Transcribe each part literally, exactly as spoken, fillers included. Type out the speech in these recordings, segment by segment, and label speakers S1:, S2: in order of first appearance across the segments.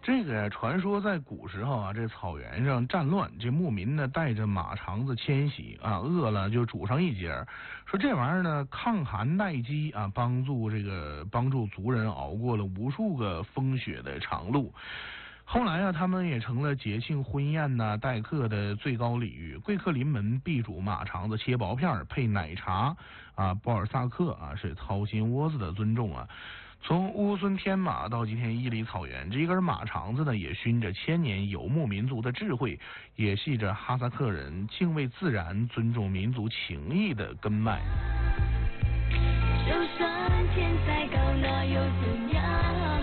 S1: 这个传说在古时候啊，这草原上战乱，这牧民呢带着马肠子迁徙啊，饿了就煮上一截，说这玩意儿呢抗寒耐饥啊，帮助这个帮助族人熬过了无数个风雪的长路。后来啊，他们也成了节庆婚宴呐、待客的最高礼遇。贵客临门必煮马肠子，切薄片配奶茶啊，波尔萨克啊，是操心窝子的尊重啊。从乌孙天马到今天伊犁草原，这一根马肠子呢，也熏着千年游牧民族的智慧，也系着哈萨克人敬畏自然、尊重民族情谊的根脉。
S2: 就算天再高，那又怎样？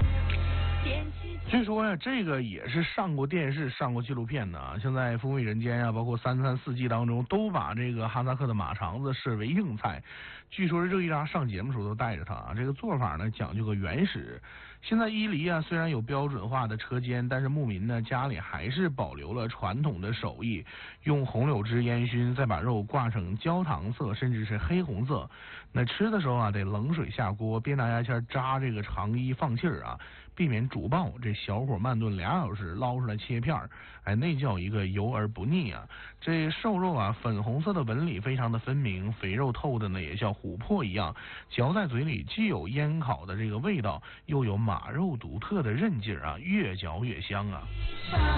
S1: 据说呀、啊，这个也是上过电视、上过纪录片的啊。像在《风味人间》啊，包括《三餐四季》当中，都把这个哈萨克的马肠子视为硬菜。据说热依扎上节目时候都带着它啊。这个做法呢，讲究个原始。现在伊犁啊，虽然有标准化的车间，但是牧民呢家里还是保留了传统的手艺，用红柳枝烟熏，再把肉挂成焦糖色，甚至是黑红色。那吃的时候啊，得冷水下锅，边拿牙签扎这个肠衣放气儿啊，避免煮爆。这小火慢炖俩小时，捞出来切片儿，哎，那叫一个油而不腻啊。这瘦肉啊，粉红色的纹理非常的分明，肥肉透的呢也像琥珀一样，嚼在嘴里既有烟烤的这个味道，又有马肉独特的韧劲儿啊，越嚼越香啊。